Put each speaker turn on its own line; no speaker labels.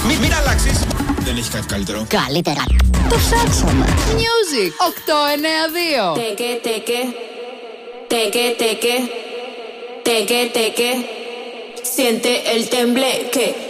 Μην αλλάξεις. Δεν έχει κάτι καλύτερο.
Καλύτερα. Το ψάξαμε.
Music 892.
Τέκε, τέκε. Teque, teque, teque, teque, siente el tembleque.